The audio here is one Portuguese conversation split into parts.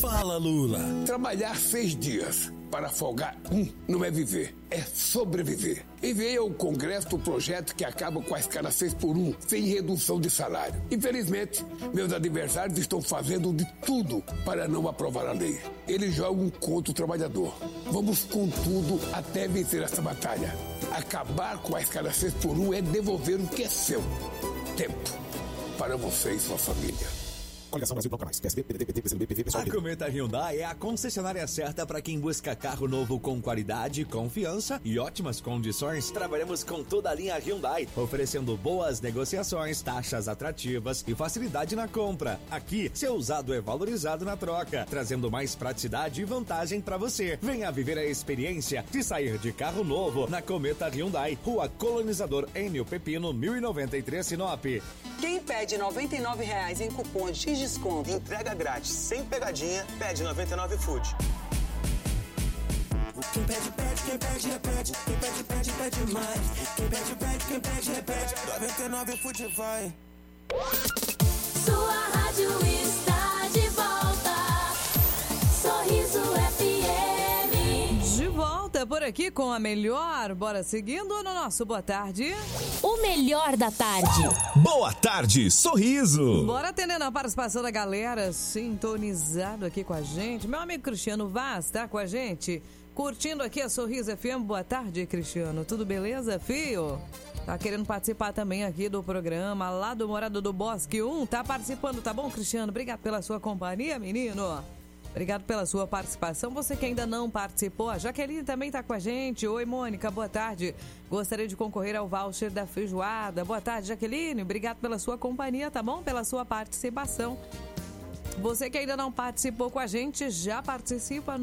Fala, Lula. Trabalhar 6 dias para folgar não é viver, é sobreviver. Enviei ao Congresso o projeto que acaba com a escala 6x1, sem redução de salário. Infelizmente, meus adversários estão fazendo de tudo para não aprovar a lei. Eles jogam contra o trabalhador. Vamos com tudo até vencer essa batalha. Acabar com a escala 6x1 é devolver o que é seu. Tempo para você e sua família. Coligação Brasil Canais, PSB, PDT, PT, PCdoB, PV, PSOL. A Cometa Hyundai é a concessionária certa para quem busca carro novo com qualidade, confiança e ótimas condições. Trabalhamos com toda a linha Hyundai, oferecendo boas negociações, taxas atrativas e facilidade na compra. Aqui, seu usado é valorizado na troca, trazendo mais praticidade e vantagem para você. Venha viver a experiência de sair de carro novo na Cometa Hyundai, Rua Colonizador Enio Pepino, 1093, Sinop. Quem pede R$ 99 em cupom de desconto, entrega grátis, sem pegadinha, pede 99 Food. Quem pede, pede, quem pede, repete. Quem pede, pede, pede mais. Quem pede, pede, quem pede, repete. 99 Food vai. Sua rádio está de volta. Sorriso FM. De volta por aqui com a melhor. Bora seguindo no nosso Boa Tarde. O melhor da tarde. Boa tarde, Sorriso. Bora atendendo a participação da galera sintonizado aqui com a gente. Meu amigo Cristiano Vaz tá com a gente, curtindo aqui a Sorriso FM. Boa tarde, Cristiano. Tudo beleza, filho? Tá querendo participar também aqui do programa lá do Morado do Bosque 1. Tá participando, tá bom, Cristiano? Obrigado pela sua companhia, menino. Obrigado pela sua participação. Você que ainda não participou, a Jaqueline também está com a gente. Oi, Mônica, boa tarde. Gostaria de concorrer ao voucher da feijoada. Boa tarde, Jaqueline. Obrigado pela sua companhia, tá bom? Pela sua participação. Você que ainda não participou com a gente, já participa.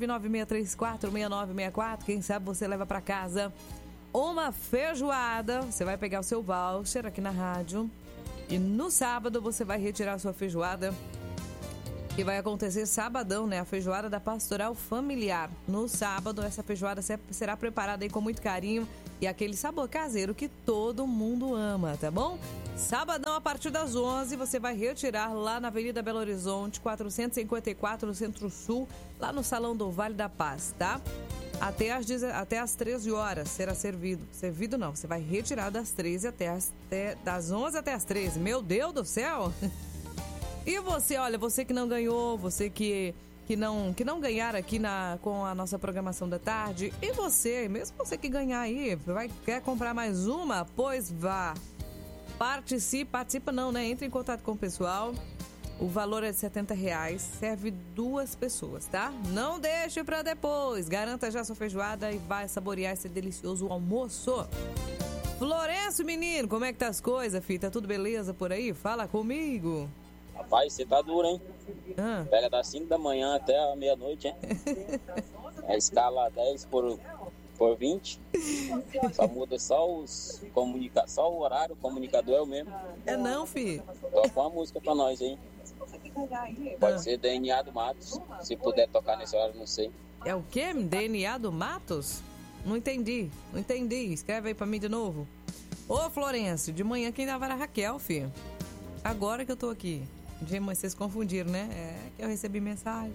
996346964. Quem sabe você leva para casa uma feijoada. Você vai pegar o seu voucher aqui na rádio. E no sábado você vai retirar a sua feijoada, que vai acontecer sabadão, né? A feijoada da Pastoral Familiar. No sábado, essa feijoada será preparada aí com muito carinho e aquele sabor caseiro que todo mundo ama, tá bom? Sabadão, a partir das 11, você vai retirar lá na Avenida Belo Horizonte, 454, no Centro-Sul, lá no Salão do Vale da Paz, tá? Até às 13 horas será servido. Servido não, você vai retirar das 13 das 11 até as 13. Meu Deus do céu! E você, olha, você que não ganhou, você que não ganhar aqui com a nossa programação da tarde, e você, mesmo você que ganhar aí, quer comprar mais uma? Pois vá. Participa não, né? Entre em contato com o pessoal. O valor é de R$70, serve 2 pessoas, tá? Não deixe pra depois. Garanta já sua feijoada e vai saborear esse delicioso almoço. Florencio, menino, como é que tá as coisas, filho? Tá tudo beleza por aí? Fala comigo. Rapaz, você tá duro, hein? Pega das 5 da manhã até a meia-noite, hein? A escala 10 por 20. Só muda só o horário, o comunicador é o mesmo. É não, filho? Toca uma música pra nós, hein? Pode ser DNA do Matos. Se puder tocar nesse horário, não sei. É o quê? DNA do Matos? Não entendi. Escreve aí pra mim de novo. Ô, Florencio, de manhã quem dava era a Raquel, filho. Agora que eu tô aqui. Vocês confundiram, né? É que eu recebi mensagem.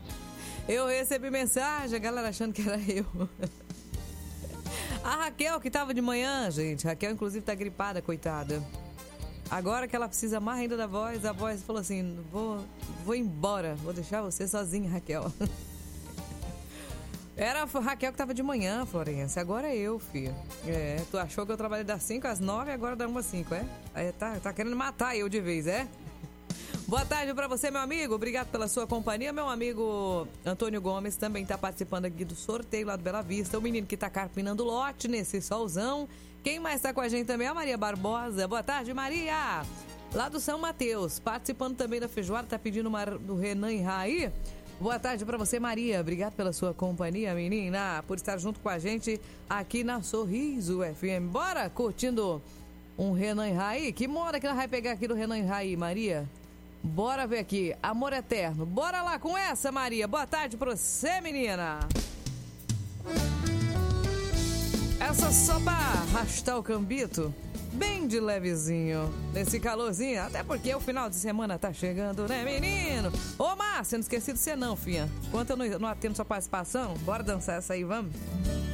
A galera achando que era eu. A Raquel que tava de manhã, gente. A Raquel, inclusive, tá gripada, coitada. Agora que ela precisa mais ainda da voz, a voz falou assim: vou embora, vou deixar você sozinha, Raquel. Era a Raquel que tava de manhã, Florença. Agora é eu, filho. Tu achou que eu trabalhei das 5 às 9 e agora dá 1 às 5, é? Aí tá querendo matar eu de vez, é? Boa tarde pra você, meu amigo. Obrigado pela sua companhia. Meu amigo Antônio Gomes também tá participando aqui do sorteio lá do Bela Vista. O menino que tá carpinando lote nesse solzão. Quem mais tá com a gente também é a Maria Barbosa. Boa tarde, Maria. Lá do São Mateus. Participando também da feijoada. Tá pedindo uma do Renan e Raí. Boa tarde pra você, Maria. Obrigado pela sua companhia, menina. Por estar junto com a gente aqui na Sorriso FM. Bora curtindo um Renan e Raí. Que moda que ela vai pegar aqui do Renan e Raí, Maria? Bora ver aqui, Amor Eterno. Bora lá com essa, Maria. Boa tarde pra você, menina. Essa só pra arrastar o cambito, bem de levezinho, nesse calorzinho, até porque o final de semana tá chegando, né, menino? Ô, Márcia, não esqueci de você não, filha. Enquanto eu não atendo sua participação, bora dançar essa aí, vamos?